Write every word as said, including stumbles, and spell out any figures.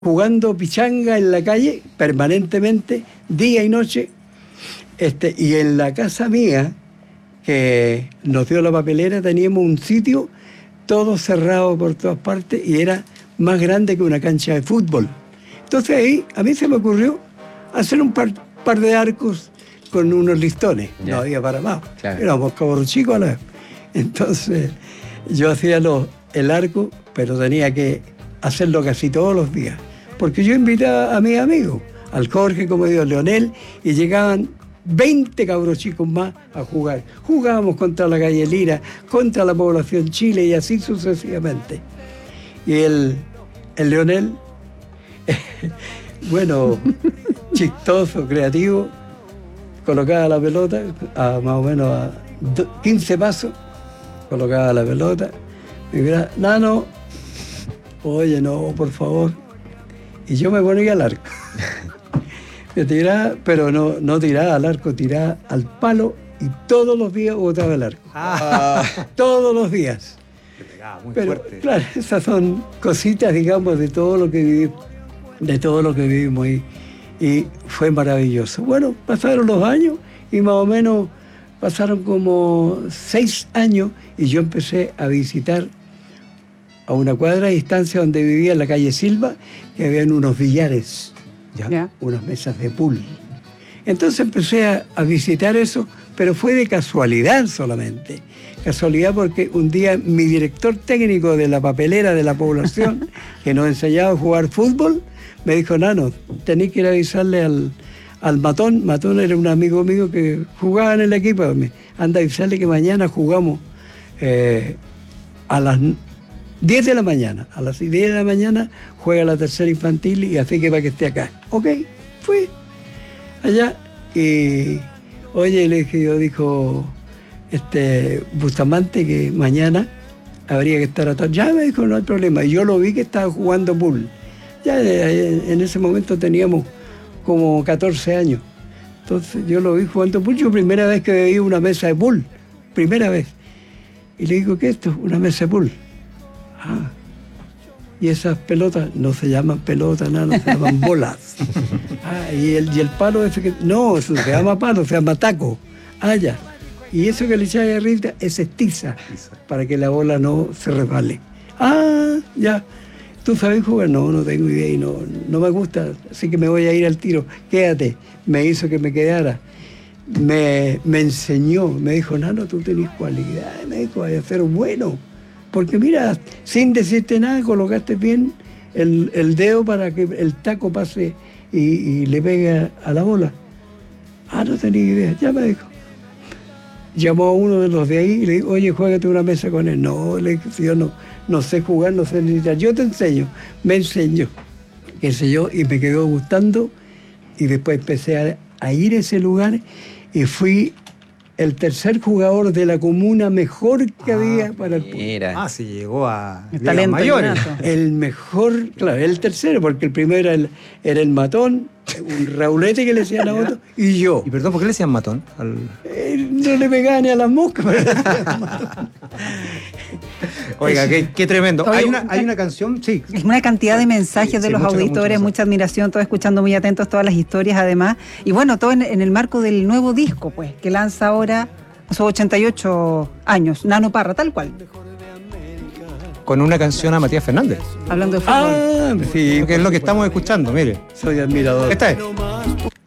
jugando pichanga en la calle permanentemente, día y noche, este, y en la casa mía, que nos dio la papelera, teníamos un sitio todo cerrado por todas partes y era más grande que una cancha de fútbol. Entonces ahí a mí se me ocurrió hacer un par, par de arcos con unos listones, ya. No había para más, claro. Éramos cabros chicos a la vez. Entonces yo hacía lo, el arco, pero tenía que hacerlo casi todos los días. Porque yo invitaba a mis amigos, al Jorge, como digo, Leonel, y llegaban veinte cabros chicos más a jugar. Jugábamos contra la calle Lira, contra la población Chile y así sucesivamente. Y el, el Leonel, bueno, chistoso, creativo, colocaba la pelota a más o menos a quince pasos, colocaba la pelota, y miraba, Nano, oye, no, por favor. Y yo me ponía al arco. Me tiraba, pero no, no tiraba al arco, tiraba al palo y todos los días botaba el arco. Ah. Todos los días. Te pegaba muy pero, fuerte. Claro, esas son cositas, digamos, de todo lo que vivimos, de todo lo que vivimos y, y fue maravilloso. Bueno, pasaron los años y más o menos pasaron como seis años y yo empecé a visitar a una cuadra de distancia donde vivía en la calle Silva, que habían unos billares, ¿ya? Yeah. Unas mesas de pool. Entonces empecé a, a visitar eso, pero fue de casualidad solamente. Casualidad porque un día mi director técnico de la papelera de la población, que nos enseñaba a jugar fútbol, me dijo, Nano, tenéis que ir a avisarle al, al Matón. Matón era un amigo mío que jugaba en el equipo. Anda a avisarle que mañana jugamos eh, a las diez de la mañana. A las diez de la mañana juega la tercera infantil y así que para que esté acá. Ok, fui allá y, oye, le dije, yo dijo, este, Bustamante, que mañana habría que estar atrás. Ya me dijo, no hay problema. Y yo lo vi que estaba jugando pool. Ya en ese momento teníamos como catorce años. Entonces yo lo vi jugando pool. Yo primera vez que veía una mesa de pool. Primera vez. Y le digo, ¿qué es esto? Una mesa de pool. Ah, y esas pelotas no se llaman pelotas, nada, no, se llaman bolas. Ah, y el, y el palo ese que... No, eso se llama palo, se llama taco. Ah, ya. Y eso que le echáis de arriba es estiza, para que la bola no se resbale. Ah, ya. ¿Tú sabes jugar? No, no tengo idea y no, no me gusta, así que me voy a ir al tiro. Quédate. Me hizo que me quedara. Me, me enseñó, me dijo, Nano, tú tenés cualidades, me dijo, hay que ser bueno. Porque mira, sin decirte nada, colocaste bien el, el dedo para que el taco pase y, y le pegue a la bola. Ah, no tenía idea, ya me dijo. Llamó a uno de los de ahí y le dijo, oye, juégate una mesa con él. No, le dije, si yo no, no sé jugar, no sé necesitar. Yo te enseño. Me enseñó, qué sé yo, y me quedó gustando. Y después empecé a, a ir a ese lugar y fui el tercer jugador de la comuna mejor que ah, había para el pool. Ah, sí, llegó a el talento mayores. El mejor, claro, el tercero, porque el primero era el, era el Matón, un Raulete que le decían a otro, y yo. ¿Y perdón, por qué le decían Matón? Al... Eh, no le pegaba ni a las moscas, pero le decían Matón. Oiga, qué, qué tremendo. Oye, hay, una, hay una canción, sí. Es una cantidad de mensajes sí, de sí, los mucho, auditores, mucho mucha admiración, todos escuchando muy atentos todas las historias además. Y bueno, todo en, en el marco del nuevo disco, pues, que lanza ahora a sus ochenta y ocho años, Nano Parra, tal cual. Con una canción a Matías Fernández. Hablando de fútbol. Ah, sí. Que es lo que estamos escuchando, mire. Soy admirador. Esta es.